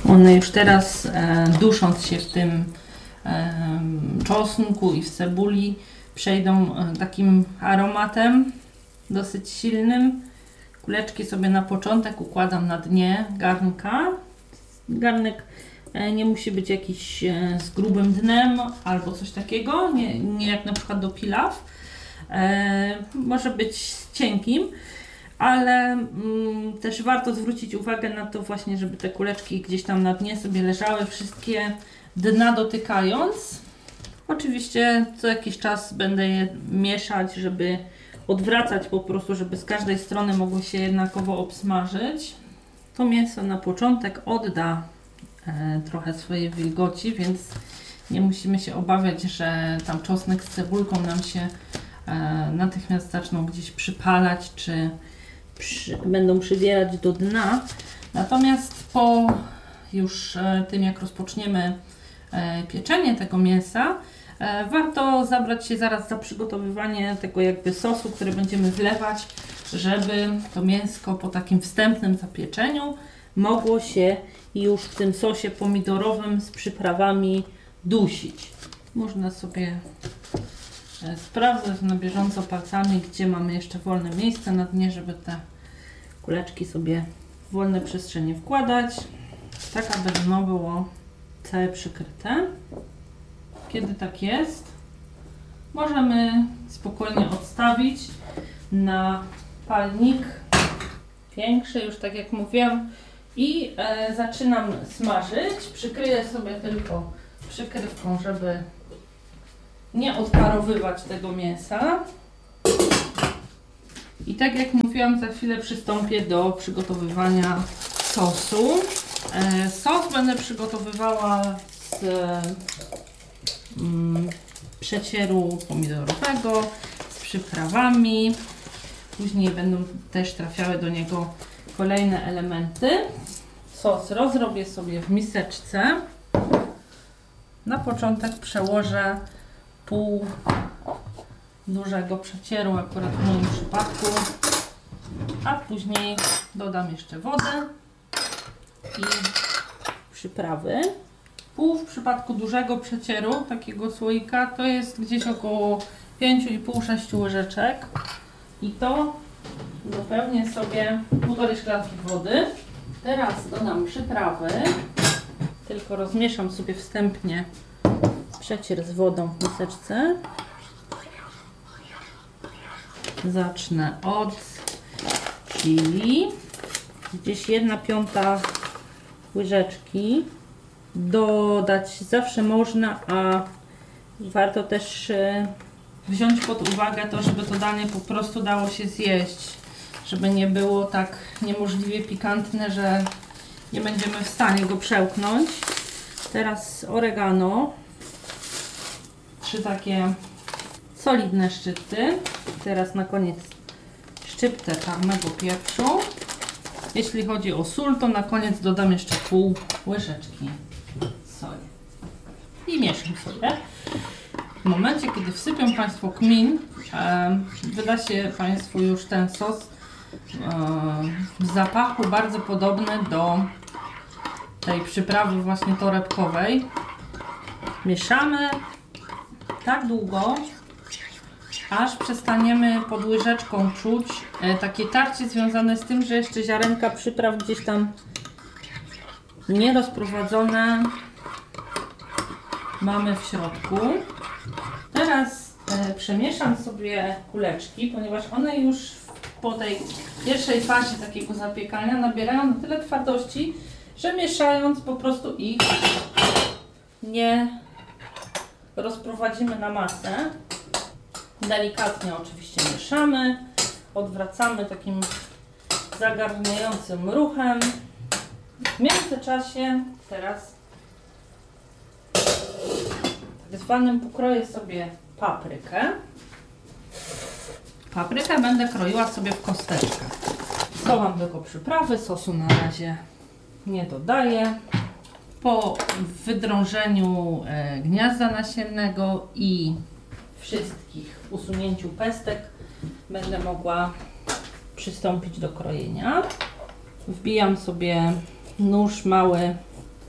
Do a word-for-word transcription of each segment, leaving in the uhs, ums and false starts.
One już teraz e, dusząc się w tym e, czosnku i w cebuli przejdą e, takim aromatem dosyć silnym. Kuleczki sobie na początek układam na dnie garnka. Garnek e, nie musi być jakiś e, z grubym dnem albo coś takiego, nie, nie jak na przykład do pilaw. E, może być cienkim. Ale mm, też warto zwrócić uwagę na to właśnie, żeby te kuleczki gdzieś tam na dnie sobie leżały, wszystkie dna dotykając. Oczywiście co jakiś czas będę je mieszać, żeby odwracać po prostu, żeby z każdej strony mogło się jednakowo obsmażyć. To mięso na początek odda e, trochę swojej wilgoci, więc nie musimy się obawiać, że tam czosnek z cebulką nam się e, natychmiast zaczną gdzieś przypalać, czy Przy, będą przybierać do dna. Natomiast po już e, tym, jak rozpoczniemy e, pieczenie tego mięsa, e, warto zabrać się zaraz za przygotowywanie tego jakby sosu, który będziemy wlewać, żeby to mięsko po takim wstępnym zapieczeniu mogło się już w tym sosie pomidorowym z przyprawami dusić. Można sobie sprawdzać na bieżąco palcami, gdzie mamy jeszcze wolne miejsce na dnie, żeby te kuleczki sobie w wolne przestrzenie wkładać, tak aby dno było całe przykryte. Kiedy tak jest, możemy spokojnie odstawić na palnik większy, już tak jak mówiłam, i e, zaczynam smażyć. Przykryję sobie tylko przykrywką, żeby nie odparowywać tego mięsa. I tak jak mówiłam, za chwilę przystąpię do przygotowywania sosu. E, sos będę przygotowywała z mm, przecieru pomidorowego, z przyprawami. Później będą też trafiały do niego kolejne elementy. Sos rozrobię sobie w miseczce. Na początek przełożę pół dużego przecieru, akurat w moim przypadku, a później dodam jeszcze wodę i przyprawy. Pół w przypadku dużego przecieru, takiego słoika, to jest gdzieś około pięć i pół do sześciu łyżeczek i to dopełnię sobie półtorej szklanki wody. Teraz dodam przyprawy, tylko rozmieszam sobie wstępnie przecier z wodą w miseczce. Zacznę od chili. Gdzieś jedna piąta łyżeczki. Dodać zawsze można, a warto też wziąć pod uwagę to, żeby to danie po prostu dało się zjeść. Żeby nie było tak niemożliwie pikantne, że nie będziemy w stanie go przełknąć. Teraz oregano. Trzy takie solidne szczypty. Teraz na koniec szczyptę czarnego pieprzu. Jeśli chodzi o sól, to na koniec dodam jeszcze pół łyżeczki soli. I mieszam sobie. W momencie, kiedy wsypią Państwo kmin, e, wyda się Państwu już ten sos e, w zapachu bardzo podobny do tej przyprawy właśnie torebkowej. Mieszamy tak długo, aż przestaniemy pod łyżeczką czuć e, takie tarcie związane z tym, że jeszcze ziarenka przypraw gdzieś tam nierozprowadzone mamy w środku. Teraz e, przemieszam sobie kuleczki, ponieważ one już po tej pierwszej fazie takiego zapiekania nabierają na tyle twardości, że mieszając po prostu ich nie rozprowadzimy na masę. Delikatnie oczywiście mieszamy, odwracamy takim zagarniającym ruchem. W międzyczasie teraz tak zwanym pokroję sobie paprykę. Paprykę będę kroiła sobie w kosteczkę. Schowam tylko przyprawy, sosu na razie nie dodaję. Po wydrążeniu e, gniazda nasiennego i wszystkich usunięciu pestek będę mogła przystąpić do krojenia. Wbijam sobie nóż mały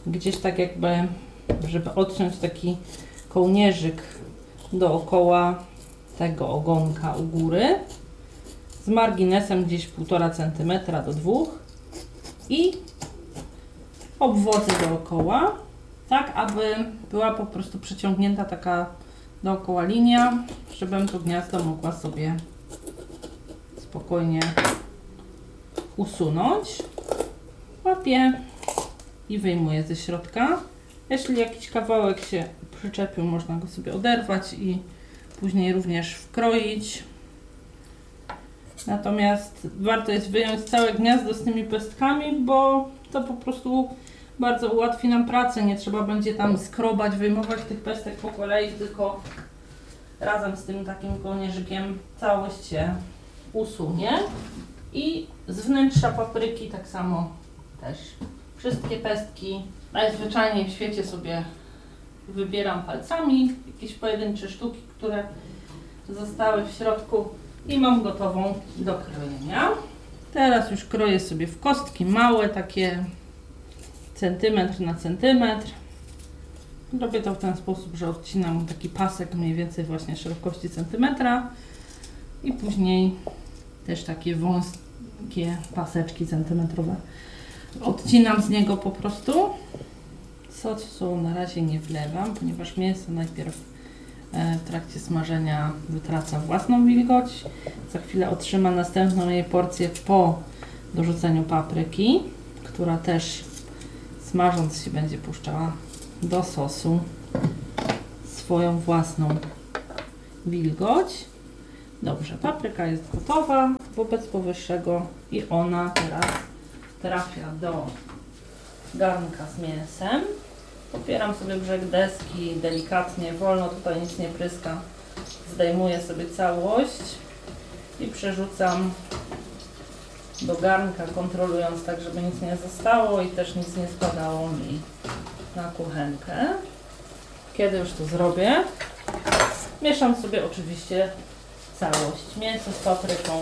gdzieś tak jakby, żeby odciąć taki kołnierzyk dookoła tego ogonka u góry z marginesem gdzieś półtora centymetra do dwóch i obwodzę dookoła, tak aby była po prostu przeciągnięta taka dookoła linia, żebym to gniazdo mogła sobie spokojnie usunąć. Łapię i wyjmuję ze środka. Jeśli jakiś kawałek się przyczepił, można go sobie oderwać i później również wkroić. Natomiast warto jest wyjąć całe gniazdo z tymi pestkami, bo to po prostu bardzo ułatwi nam pracę. Nie trzeba będzie tam skrobać, wyjmować tych pestek po kolei, tylko razem z tym takim kołnierzykiem całość się usunie. I z wnętrza papryki tak samo też. Wszystkie pestki najzwyczajniej w świecie sobie wybieram palcami, jakieś pojedyncze sztuki, które zostały w środku i mam gotową do krojenia. Teraz już kroję sobie w kostki małe, takie centymetr na centymetr. Robię to w ten sposób, że odcinam taki pasek mniej więcej właśnie szerokości centymetra i później też takie wąskie paseczki centymetrowe. Odcinam z niego po prostu. Sosu na razie nie wlewam, ponieważ mięso najpierw w trakcie smażenia wytraca własną wilgoć. Za chwilę otrzyma następną jej porcję po dorzuceniu papryki, która też smażąc się będzie puszczała do sosu swoją własną wilgoć. Dobrze, papryka jest gotowa wobec powyższego i ona teraz trafia do garnka z mięsem. Opieram sobie brzeg deski delikatnie, wolno, tutaj nic nie pryska. Zdejmuję sobie całość i przerzucam do garnka, kontrolując tak, żeby nic nie zostało i też nic nie spadało mi na kuchenkę. Kiedy już to zrobię, mieszam sobie oczywiście całość. Mięso z papryką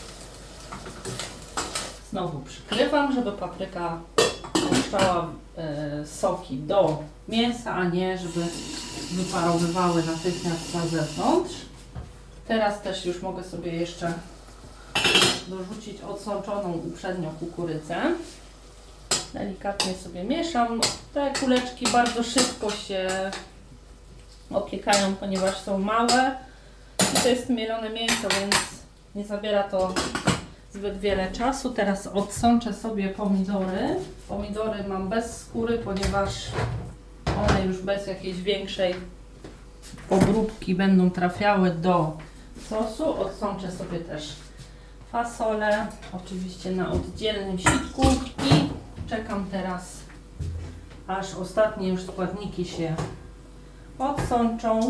znowu przykrywam, żeby papryka puszczała e, soki do mięsa, a nie żeby wyparowywały natychmiast na zewnątrz. Teraz też już mogę sobie jeszcze dorzucić odsączoną uprzednio kukurydzę. Delikatnie sobie mieszam. Te kuleczki bardzo szybko się opiekają, ponieważ są małe i to jest mielone mięso, więc nie zabiera to zbyt wiele czasu. Teraz odsączę sobie pomidory. Pomidory mam bez skóry, ponieważ one już bez jakiejś większej obróbki będą trafiały do sosu. Odsączę sobie też fasolę, oczywiście na oddzielnym sitku i czekam teraz, aż ostatnie już składniki się odsączą.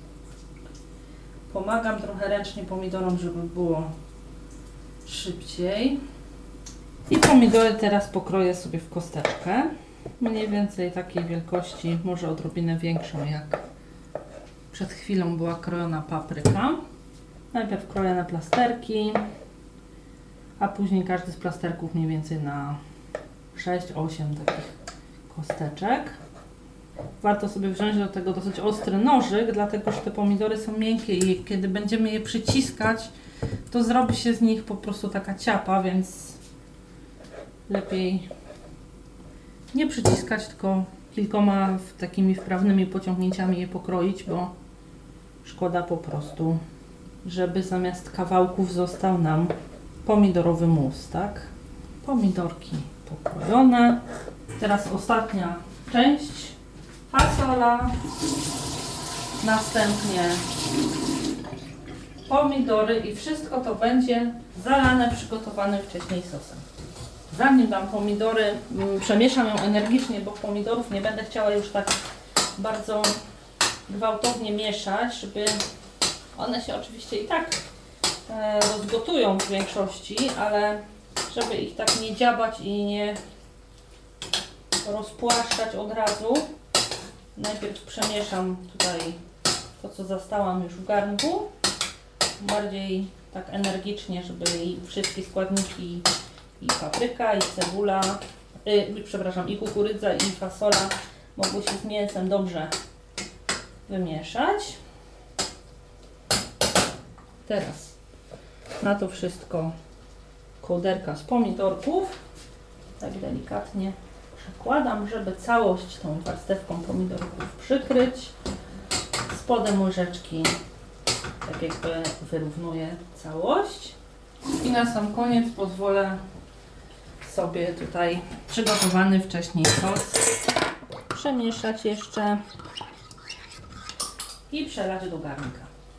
Pomagam trochę ręcznie pomidorom, żeby było szybciej. I pomidory teraz pokroję sobie w kosteczkę. Mniej więcej takiej wielkości, może odrobinę większą, jak przed chwilą była krojona papryka. Najpierw kroję na plasterki, a później każdy z plasterków mniej więcej na sześć osiem takich kosteczek. Warto sobie wziąć do tego dosyć ostry nożyk, dlatego że te pomidory są miękkie i kiedy będziemy je przyciskać, to zrobi się z nich po prostu taka ciapa, więc lepiej nie przyciskać, tylko kilkoma takimi wprawnymi pociągnięciami je pokroić, bo szkoda po prostu, żeby zamiast kawałków został nam pomidorowy mus, tak? Pomidorki pokrojone. Teraz ostatnia część. Fasola. Następnie pomidory i wszystko to będzie zalane przygotowanym wcześniej sosem. Zanim dam pomidory, przemieszam ją energicznie, bo pomidorów nie będę chciała już tak bardzo gwałtownie mieszać, żeby one się oczywiście i tak e, rozgotują w większości, ale żeby ich tak nie dziabać i nie rozpłaszczać od razu, najpierw przemieszam tutaj to, co zastałam już w garnku, bardziej tak energicznie, żeby i wszystkie składniki, i papryka, i cebula, yy, przepraszam, i kukurydza, i fasola mogły się z mięsem dobrze wymieszać. Teraz na to wszystko kołderka z pomidorków. Tak delikatnie przekładam, żeby całość tą warstewką pomidorków przykryć. Spodem łyżeczki tak jakby wyrównuje całość. I na sam koniec pozwolę sobie tutaj przygotowany wcześniej sos przemieszać jeszcze i przelać do garnka.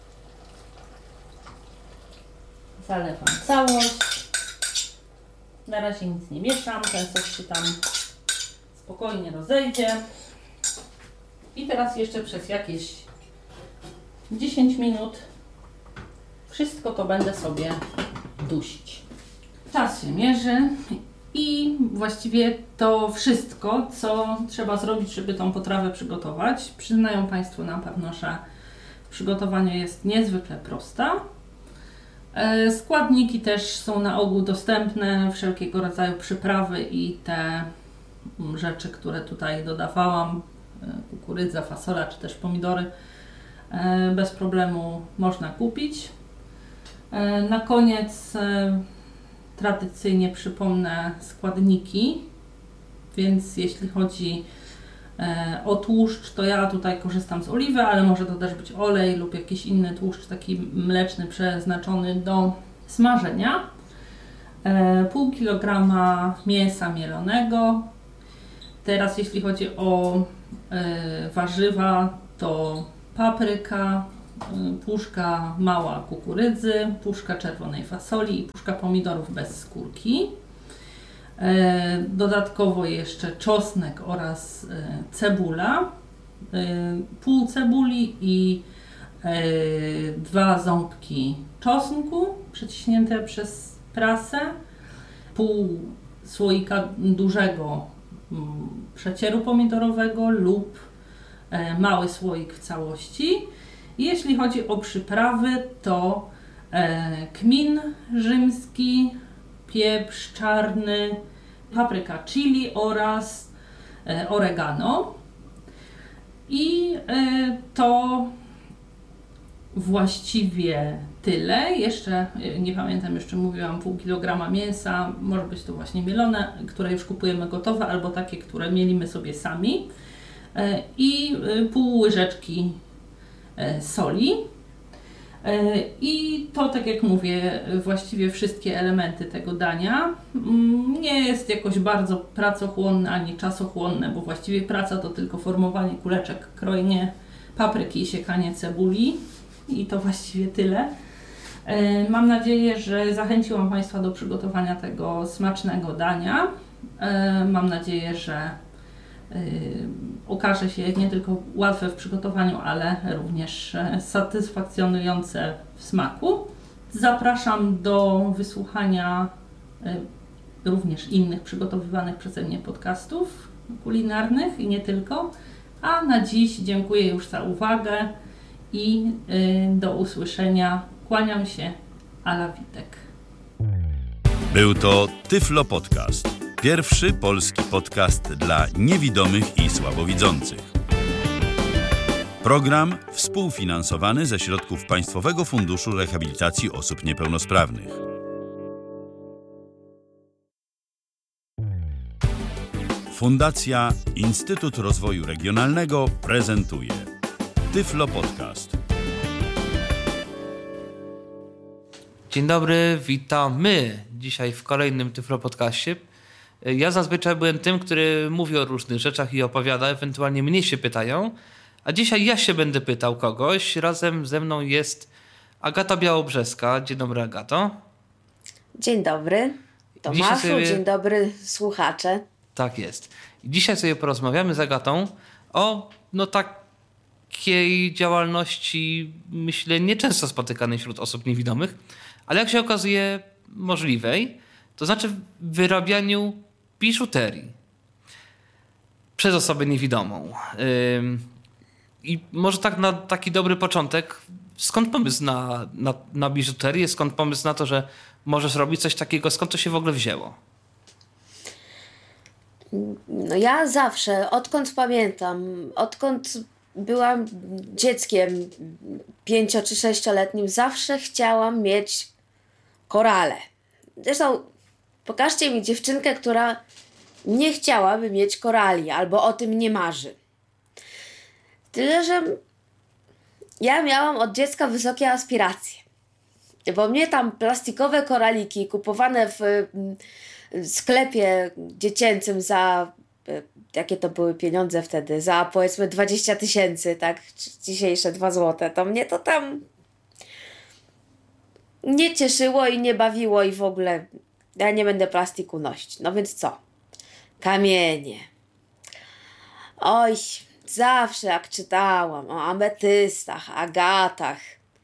Zalewam całość. Na razie nic nie mieszam, ten sos się tam spokojnie rozejdzie. I teraz jeszcze przez jakieś dziesięć minut wszystko to będę sobie dusić. Czas się mierzy i właściwie to wszystko, co trzeba zrobić, żeby tą potrawę przygotować. Przyznają Państwo na pewno, że przygotowanie jest niezwykle proste. Składniki też są na ogół dostępne, wszelkiego rodzaju przyprawy i te rzeczy, które tutaj dodawałam, kukurydza, fasola czy też pomidory, bez problemu można kupić. Na koniec tradycyjnie przypomnę składniki, więc jeśli chodzi o tłuszcz, to ja tutaj korzystam z oliwy, ale może to też być olej lub jakiś inny tłuszcz taki mleczny przeznaczony do smażenia. Pół kilograma mięsa mielonego. Teraz jeśli chodzi o warzywa, to papryka, puszka mała kukurydzy, puszka czerwonej fasoli i puszka pomidorów bez skórki. Dodatkowo jeszcze czosnek oraz cebula, pół cebuli i dwa ząbki czosnku przeciśnięte przez prasę, pół słoika dużego przecieru pomidorowego lub mały słoik w całości. Jeśli chodzi o przyprawy, to kmin rzymski, pieprz czarny, papryka chili oraz oregano. I to właściwie tyle. Jeszcze, nie pamiętam, jeszcze mówiłam pół kilograma mięsa, może być to właśnie mielone, które już kupujemy gotowe, albo takie, które mielimy sobie sami. I pół łyżeczki soli. I to, tak jak mówię, właściwie wszystkie elementy tego dania. Nie jest jakoś bardzo pracochłonne ani czasochłonne, bo właściwie praca to tylko formowanie kuleczek, krojenie papryki i siekanie cebuli. I to właściwie tyle. Mam nadzieję, że zachęciłam Państwa do przygotowania tego smacznego dania. Mam nadzieję, że okaże się nie tylko łatwe w przygotowaniu, ale również satysfakcjonujące w smaku. Zapraszam do wysłuchania również innych przygotowywanych przeze mnie podcastów kulinarnych i nie tylko. A na dziś dziękuję już za uwagę i do usłyszenia. Kłaniam się, Ala Witek. Był to Tyflo Podcast. Pierwszy polski podcast dla niewidomych i słabowidzących. Program współfinansowany ze środków Państwowego Funduszu Rehabilitacji Osób Niepełnosprawnych. Fundacja Instytut Rozwoju Regionalnego prezentuje Tyflo Podcast. Dzień dobry, witamy dzisiaj w kolejnym Tyflo Podcastie. Ja zazwyczaj byłem tym, który mówi o różnych rzeczach i opowiada, ewentualnie mnie się pytają, a dzisiaj ja się będę pytał kogoś. Razem ze mną jest Agata Białobrzeska. Dzień dobry, Agato. Dzień dobry, Tomaszu, sobie... dzień dobry, słuchacze. Tak jest. I dzisiaj sobie porozmawiamy z Agatą o no takiej działalności, myślę, nieczęsto spotykanej wśród osób niewidomych, ale jak się okazuje możliwej, to znaczy wyrabianiu biżuterii przez osobę niewidomą. Ym, I może tak na taki dobry początek, skąd pomysł na, na, na biżuterię, skąd pomysł na to, że możesz robić coś takiego, skąd to się w ogóle wzięło? No ja zawsze, odkąd pamiętam, odkąd byłam dzieckiem pięcio czy sześcioletnim, zawsze chciałam mieć korale. Zresztą pokażcie mi dziewczynkę, która nie chciałaby mieć korali albo o tym nie marzy. Tyle, że ja miałam od dziecka wysokie aspiracje. Bo mnie tam plastikowe koraliki kupowane w sklepie dziecięcym za, jakie to były pieniądze wtedy, za powiedzmy dwadzieścia tysięcy, tak, dzisiejsze dwa złote, to mnie to tam nie cieszyło i nie bawiło i w ogóle ja nie będę plastiku nosić. No więc co? Kamienie. Oj, zawsze jak czytałam o ametystach, agatach,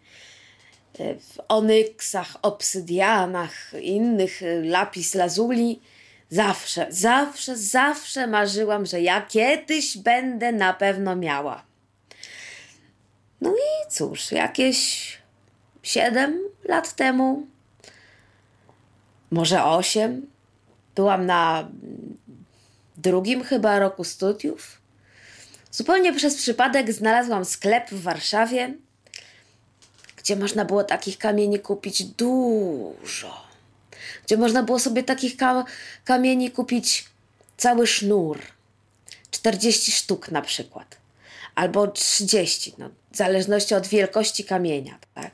onyksach, obsydianach, innych lapis lazuli, zawsze, zawsze, zawsze marzyłam, że ja kiedyś będę na pewno miała. No i cóż, jakieś siedem lat temu, może osiem, byłam na drugim chyba roku studiów. Zupełnie przez przypadek znalazłam sklep w Warszawie, gdzie można było takich kamieni kupić dużo. Gdzie można było sobie takich ka- kamieni kupić cały sznur. czterdzieści sztuk na przykład. Albo trzydzieści, no, w zależności od wielkości kamienia. Tak?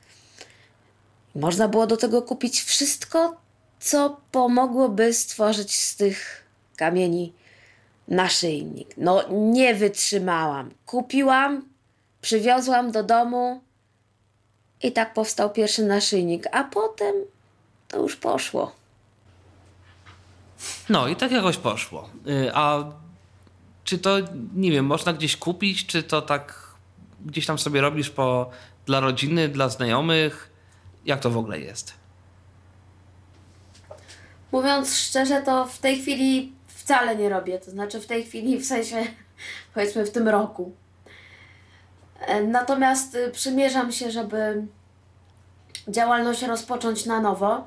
Można było do tego kupić wszystko, co pomogłoby stworzyć z tych kamieni naszyjnik. No nie wytrzymałam. Kupiłam, przywiozłam do domu i tak powstał pierwszy naszyjnik, a potem to już poszło. No i tak jakoś poszło. A czy to, nie wiem, można gdzieś kupić, czy to tak gdzieś tam sobie robisz po, dla rodziny, dla znajomych? Jak to w ogóle jest? Mówiąc szczerze, to w tej chwili wcale nie robię. To znaczy w tej chwili, w sensie powiedzmy w tym roku. Natomiast przymierzam się, żeby działalność rozpocząć na nowo.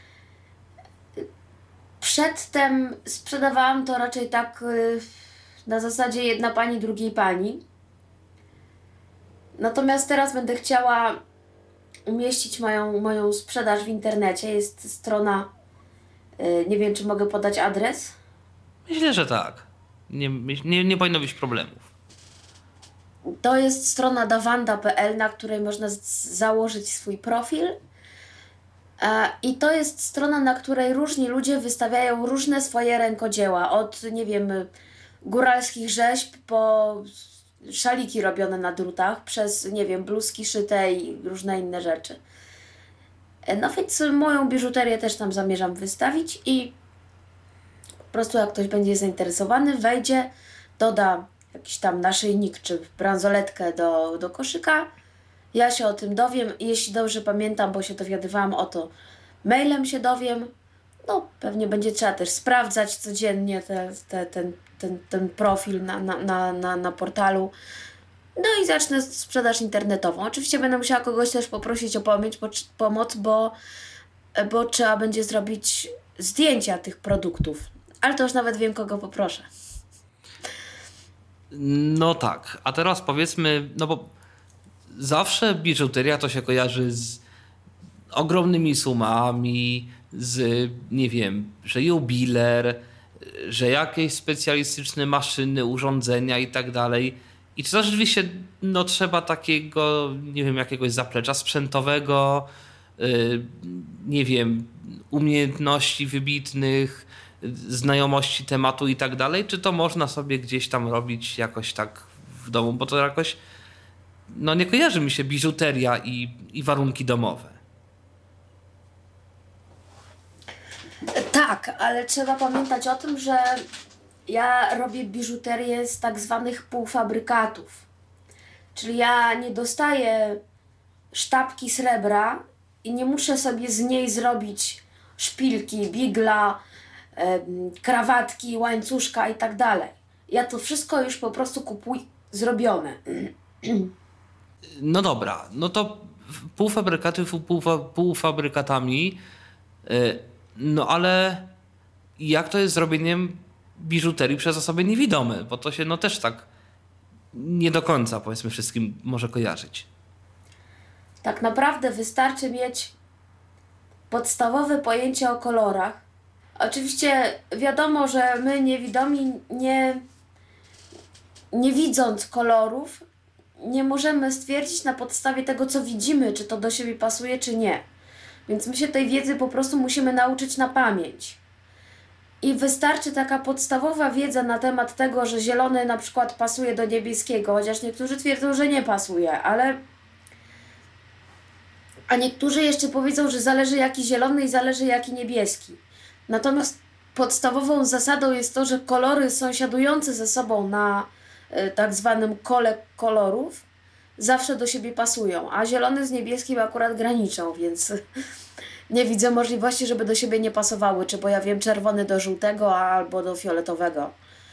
Przedtem sprzedawałam to raczej tak na zasadzie jedna pani, drugiej pani. Natomiast teraz będę chciała umieścić moją, moją sprzedaż w internecie. Jest strona, nie wiem, czy mogę podać adres? Myślę, że tak. Nie, nie, nie powinno być problemów. To jest strona dawanda kropka p l, na której można z- założyć swój profil. E, I to jest strona, na której różni ludzie wystawiają różne swoje rękodzieła. Od, nie wiem, góralskich rzeźb po szaliki robione na drutach, przez, nie wiem, bluzki szyte i różne inne rzeczy. E, no więc moją biżuterię też tam zamierzam wystawić i po prostu jak ktoś będzie zainteresowany, wejdzie, doda jakiś tam naszyjnik czy bransoletkę do, do koszyka. Ja się o tym dowiem i jeśli dobrze pamiętam, bo się dowiadywałam o to, mailem się dowiem. No pewnie będzie trzeba też sprawdzać codziennie te, te, ten, ten, ten profil na, na, na, na, na portalu. No i zacznę sprzedaż internetową. Oczywiście będę musiała kogoś też poprosić o pomoc, bo, pomoc, bo, bo trzeba będzie zrobić zdjęcia tych produktów. Ale to już nawet wiem, kogo poproszę. No tak, a teraz powiedzmy, no bo zawsze biżuteria to się kojarzy z ogromnymi sumami, z, nie wiem, że jubiler, że jakieś specjalistyczne maszyny, urządzenia i tak dalej. I czy to rzeczywiście no, trzeba takiego, nie wiem, jakiegoś zaplecza sprzętowego, yy, nie wiem, umiejętności wybitnych, znajomości tematu i tak dalej, czy to można sobie gdzieś tam robić jakoś tak w domu, bo to jakoś no nie kojarzy mi się biżuteria i, i warunki domowe. Tak, ale trzeba pamiętać o tym, że ja robię biżuterię z tak zwanych półfabrykatów. Czyli ja nie dostaję sztabki srebra i nie muszę sobie z niej zrobić szpilki, bigla, krawatki, łańcuszka i tak dalej. Ja to wszystko już po prostu kupuję zrobione. No dobra, no to półfabrykaty półfa, półfabrykatami, no ale jak to jest z robieniem biżuterii przez osoby niewidome, bo to się no też tak nie do końca, powiedzmy, wszystkim może kojarzyć. Tak naprawdę wystarczy mieć podstawowe pojęcie o kolorach. Oczywiście wiadomo, że my niewidomi, nie, nie widząc kolorów, nie możemy stwierdzić na podstawie tego, co widzimy, czy to do siebie pasuje, czy nie. Więc my się tej wiedzy po prostu musimy nauczyć na pamięć. I wystarczy taka podstawowa wiedza na temat tego, że zielony na przykład pasuje do niebieskiego, chociaż niektórzy twierdzą, że nie pasuje, ale... A niektórzy jeszcze powiedzą, że zależy jaki zielony i zależy jaki niebieski. Natomiast podstawową zasadą jest to, że kolory sąsiadujące ze sobą na y, tak zwanym kole kolorów zawsze do siebie pasują, a zielony z niebieskim akurat graniczą, więc nie widzę możliwości, żeby do siebie nie pasowały, czy bo ja wiem czerwony do żółtego albo do fioletowego.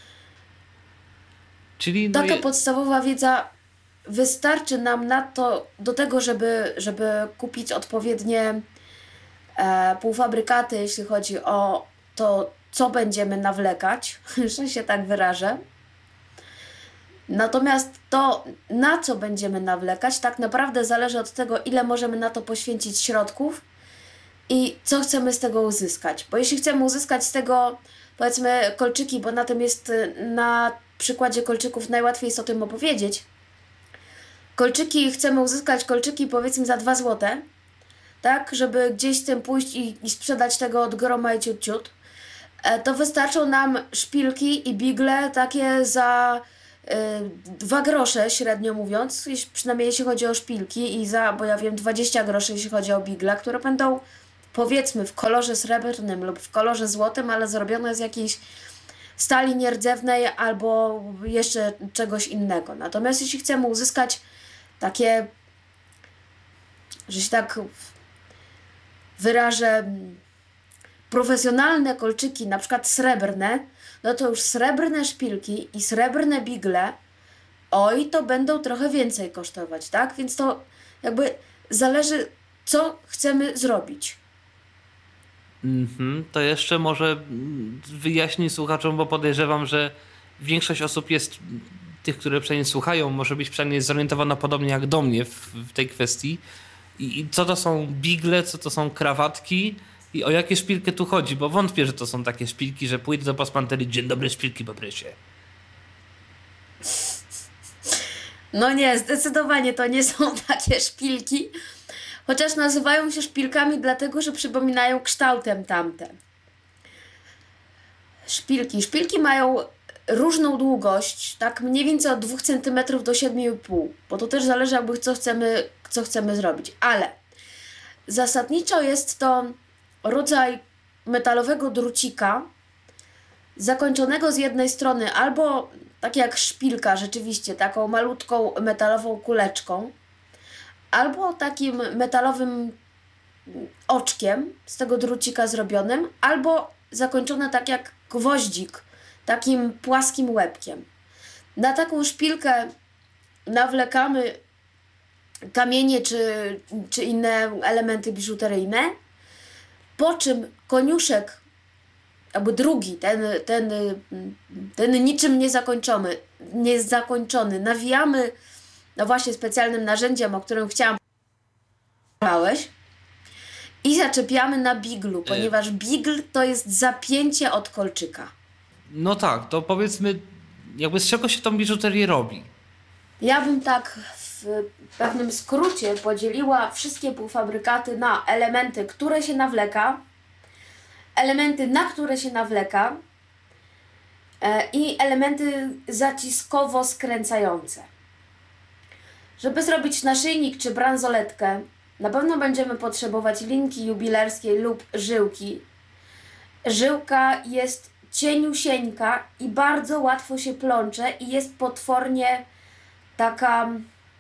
Czyli no Taka je... podstawowa wiedza wystarczy nam na to, do tego, żeby, żeby kupić odpowiednie e, półfabrykaty, jeśli chodzi o to, co będziemy nawlekać, że się tak wyrażę. Natomiast to, na co będziemy nawlekać, tak naprawdę zależy od tego, ile możemy na to poświęcić środków i co chcemy z tego uzyskać. Bo jeśli chcemy uzyskać z tego, powiedzmy, kolczyki, bo na tym jest, na przykładzie kolczyków najłatwiej jest o tym opowiedzieć. Kolczyki, chcemy uzyskać kolczyki powiedzmy za dwa złote, tak, żeby gdzieś z tym pójść i, i sprzedać tego od groma i ciut ciut, e, to wystarczą nam szpilki i bigle takie za y, dwa grosze średnio mówiąc, jeśli, przynajmniej jeśli chodzi o szpilki i za, bo ja wiem, dwadzieścia groszy jeśli chodzi o bigle, które będą powiedzmy w kolorze srebrnym lub w kolorze złotym, ale zrobione z jakiejś stali nierdzewnej albo jeszcze czegoś innego. Natomiast jeśli chcemy uzyskać takie, że się tak wyrażę, profesjonalne kolczyki, na przykład srebrne, no to już srebrne szpilki i srebrne bigle, oj, to będą trochę więcej kosztować, tak? Więc to jakby zależy, co chcemy zrobić. Mhm, to jeszcze może wyjaśnij słuchaczom, bo podejrzewam, że większość osób jest, tych, które przynajmniej słuchają, może być przynajmniej zorientowana podobnie jak do mnie w, w tej kwestii. I, I co to są bigle, co to są krawatki i o jakie szpilki tu chodzi, bo wątpię, że to są takie szpilki, że pójdę do pasmantery, dzień dobry, szpilki poproszę. No nie, zdecydowanie to nie są takie szpilki, chociaż nazywają się szpilkami dlatego, że przypominają kształtem tamte. Szpilki. Szpilki mają różną długość, tak mniej więcej od dwóch centymetrów do siedmiu i pół, bo to też zależy jakby co chcemy, co chcemy zrobić, ale zasadniczo jest to rodzaj metalowego drucika zakończonego z jednej strony albo tak jak szpilka rzeczywiście, taką malutką metalową kuleczką, albo takim metalowym oczkiem z tego drucika zrobionym, albo zakończone tak jak gwoździk, takim płaskim łebkiem. Na taką szpilkę nawlekamy kamienie czy, czy inne elementy biżuteryjne, po czym koniuszek, albo drugi, ten, ten, ten niczym niezakończony, niezakończony, nawijamy no właśnie specjalnym narzędziem, o którym chciałam powiedzieć, i zaczepiamy na biglu, ponieważ bigl to jest zapięcie od kolczyka. No tak, to powiedzmy, jakby z czego się tą biżuterię robi? Ja bym tak w pewnym skrócie podzieliła wszystkie półfabrykaty na elementy, które się nawleka, elementy, na które się nawleka e, i elementy zaciskowo-skręcające. Żeby zrobić naszyjnik czy bransoletkę, na pewno będziemy potrzebować linki jubilerskiej lub żyłki. Żyłka jest cieniusieńka i bardzo łatwo się plącze i jest potwornie taka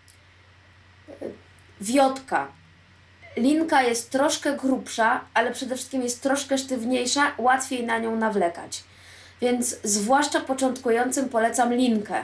wiotka. Linka jest troszkę grubsza, ale przede wszystkim jest troszkę sztywniejsza, łatwiej na nią nawlekać. Więc zwłaszcza początkującym polecam linkę.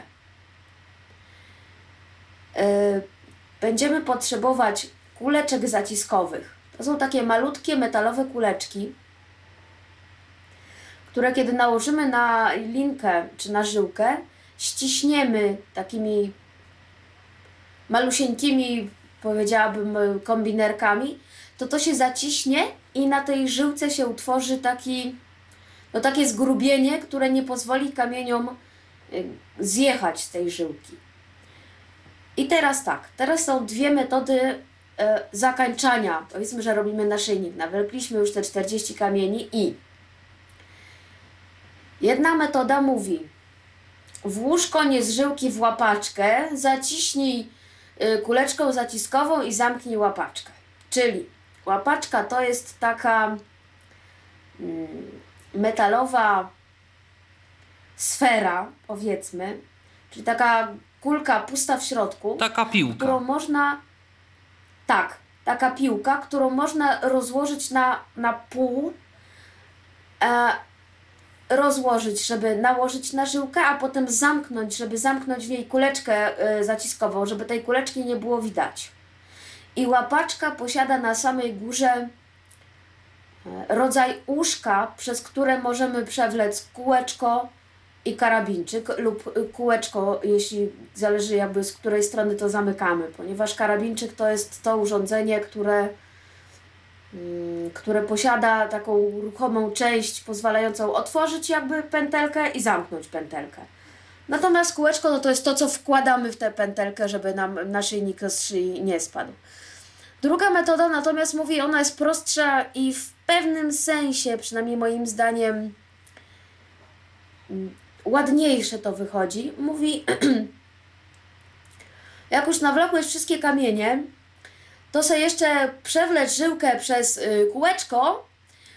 Yy, będziemy potrzebować kuleczek zaciskowych. To są takie malutkie metalowe kuleczki, które kiedy nałożymy na linkę czy na żyłkę, ściśniemy takimi malusieńkimi, powiedziałabym, kombinerkami, to to się zaciśnie i na tej żyłce się utworzy taki, no takie zgrubienie, które nie pozwoli kamieniom zjechać z tej żyłki. I teraz tak, teraz są dwie metody e, zakańczania. Powiedzmy, że robimy naszyjnik. Nawlekliśmy już te czterdzieści kamieni i jedna metoda mówi: włóż koniec żyłki w łapaczkę, zaciśnij y, kuleczką zaciskową i zamknij łapaczkę. Czyli łapaczka to jest taka mm, metalowa sfera, powiedzmy, czyli taka kulka pusta w środku, Taka piłka. którą można, tak, taka piłka, którą można rozłożyć na, na pół, e, rozłożyć, żeby nałożyć na żyłkę, a potem zamknąć, żeby zamknąć w niej kuleczkę e, zaciskową, żeby tej kuleczki nie było widać. I łapaczka posiada na samej górze e, rodzaj uszka, przez które możemy przewlec kółeczko i karabinczyk, lub kółeczko, jeśli zależy jakby z której strony to zamykamy, ponieważ karabinczyk to jest to urządzenie, które, mm, które posiada taką ruchomą część pozwalającą otworzyć jakby pętelkę i zamknąć pętelkę. Natomiast kółeczko no to jest to, co wkładamy w tę pętelkę, żeby nam naszyjnik z szyi nie spadł. Druga metoda natomiast mówi, ona jest prostsza i w pewnym sensie, przynajmniej moim zdaniem, ładniejsze to wychodzi. Mówi, jak już nawlokłeś wszystkie kamienie, to sobie jeszcze przewleć żyłkę przez y, kółeczko